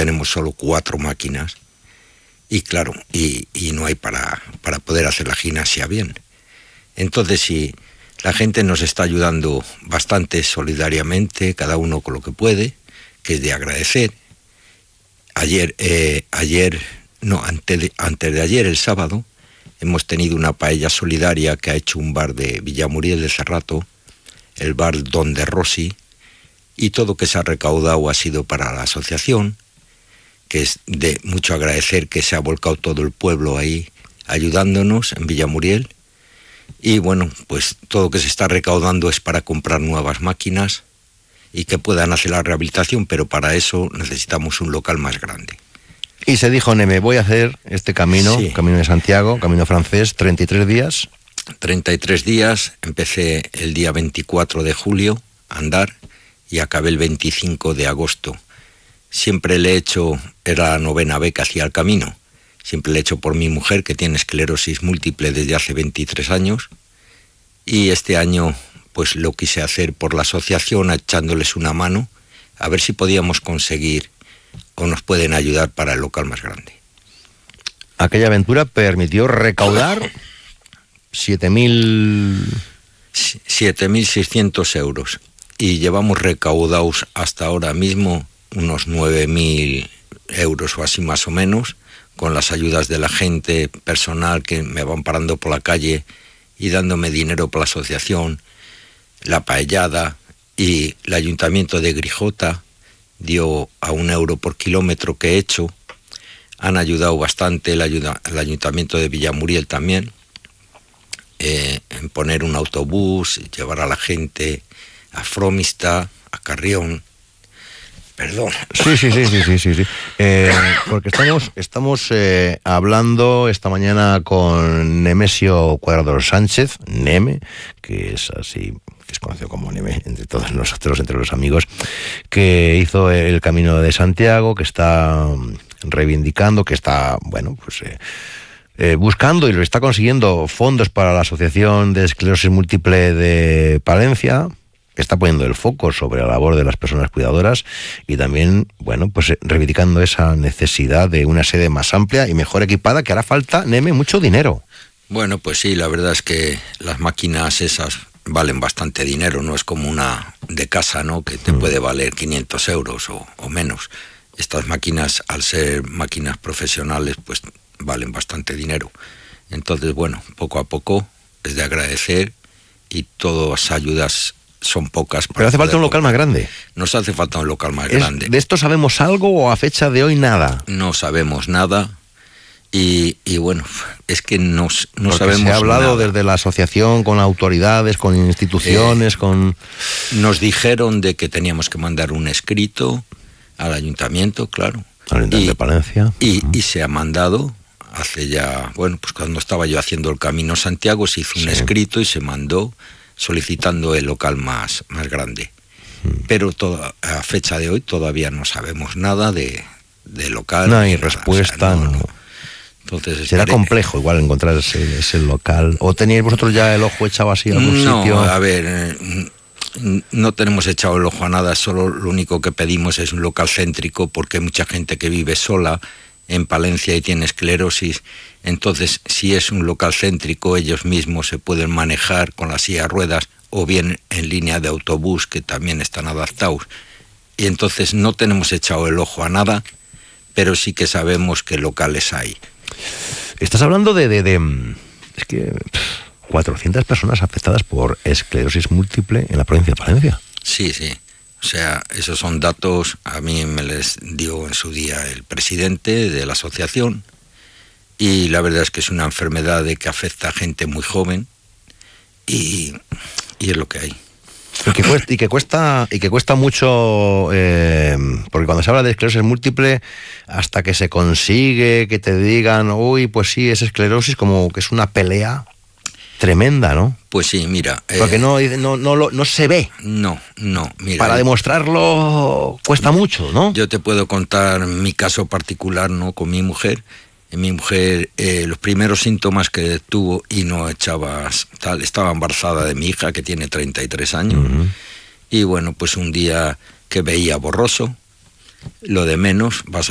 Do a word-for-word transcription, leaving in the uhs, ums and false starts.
tenemos solo cuatro máquinas y claro, y, y no hay para, para poder hacer la gimnasia bien. Entonces, si la gente nos está ayudando bastante solidariamente, cada uno con lo que puede, que es de agradecer. Ayer, eh, ayer, no, antes de, antes de ayer, el sábado, hemos tenido una paella solidaria que ha hecho un bar de Villamuriel de Cerrato, el bar Don de Rossi, y todo lo que se ha recaudado ha sido para la asociación, que es de mucho agradecer, que se ha volcado todo el pueblo ahí ayudándonos en Villamuriel. Y bueno, pues todo lo que se está recaudando es para comprar nuevas máquinas y que puedan hacer la rehabilitación, pero para eso necesitamos un local más grande. Y se dijo, Neme, voy a hacer este camino, sí. Camino de Santiago, camino francés, treinta y tres días. treinta y tres días, empecé el día veinticuatro de julio a andar y acabé el veinticinco de agosto. Siempre le he hecho, era la novena vez que hacía el camino, siempre le he hecho por mi mujer, que tiene esclerosis múltiple desde hace veintitrés años, y este año pues lo quise hacer por la asociación, echándoles una mano, a ver si podíamos conseguir o nos pueden ayudar para el local más grande. Aquella aventura permitió recaudar siete mil... siete mil seiscientos euros, y llevamos recaudados hasta ahora mismo unos nueve mil euros o así más o menos, con las ayudas de la gente, personal que me van parando por la calle y dándome dinero para la asociación, la paellada, y el ayuntamiento de Grijota dio a un euro por kilómetro que he hecho. Han ayudado bastante el, ayuda, el ayuntamiento de Villamuriel también, eh, en poner un autobús, llevar a la gente a Fromista, a Carrión. Perdón. Sí, sí, sí, sí, sí, sí, sí. Eh, porque estamos, estamos eh, hablando esta mañana con Nemesio Cuadrado Sánchez, Neme, que es así, que es conocido como Neme entre todos nosotros, entre los amigos, que hizo el Camino de Santiago, que está reivindicando, que está, bueno, pues eh, eh, buscando y lo está consiguiendo fondos para la Asociación de Esclerosis Múltiple de Palencia. Está poniendo el foco sobre la labor de las personas cuidadoras y también, bueno, pues reivindicando esa necesidad de una sede más amplia y mejor equipada, que hará falta, Neme, mucho dinero. Bueno, pues sí, la verdad es que las máquinas esas valen bastante dinero, no es como una de casa, ¿no?, que te mm. puede valer quinientos euros o, o menos. Estas máquinas, al ser máquinas profesionales, pues valen bastante dinero. Entonces, bueno, poco a poco es de agradecer, y todas ayudas son pocas. Pero hace falta un local más grande. Nos hace falta un local más es, grande. ¿De esto sabemos algo o a fecha de hoy nada? No sabemos nada y, y bueno, es que no, no Porque sabemos se ha hablado nada. Desde la asociación, con autoridades, con instituciones, eh, con... Nos dijeron de que teníamos que mandar un escrito al ayuntamiento, claro. Al ayuntamiento y, de Palencia. Y, uh-huh. y se ha mandado hace ya, bueno, pues cuando estaba yo haciendo el Camino Santiago se hizo sí. un escrito y se mandó solicitando el local más, más grande. Hmm. Pero toda, a fecha de hoy todavía no sabemos nada de, de local. No hay respuesta. O sea, no, no. No. Entonces, será estaré... complejo igual encontrar ese, ese local. ¿O teníais vosotros ya el ojo echado así a algún no, sitio? No, a ver, eh, no tenemos echado el ojo a nada, solo lo único que pedimos es un local céntrico, porque hay mucha gente que vive sola en Palencia y tiene esclerosis. Entonces, si es un local céntrico, ellos mismos se pueden manejar con las silla de ruedas, o bien en línea de autobús, que también están adaptados. Y entonces no tenemos echado el ojo a nada, pero sí que sabemos qué locales hay. Estás hablando de... de, de es que cuatrocientas personas afectadas por esclerosis múltiple en la provincia de Palencia. Sí, sí. O sea, esos son datos, a mí me les dio en su día el presidente de la asociación, y la verdad es que es una enfermedad de que afecta a gente muy joven, y, y es lo que hay. Y que cuesta, y que cuesta, y que cuesta mucho, eh, porque cuando se habla de esclerosis múltiple, hasta que se consigue que te digan, uy, pues sí, es esclerosis, como que es una pelea tremenda, ¿no? Pues sí, mira... Porque eh, no, no, no, no, no se ve. No, no, mira... Para demostrarlo cuesta mucho, ¿no? Yo te puedo contar mi caso particular, ¿no?, con mi mujer. Mi mujer, eh, los primeros síntomas que tuvo, y no echaba tal, estaba embarazada de mi hija, que tiene treinta y tres años, uh-huh. y bueno, pues un día que veía borroso, lo de menos, vas a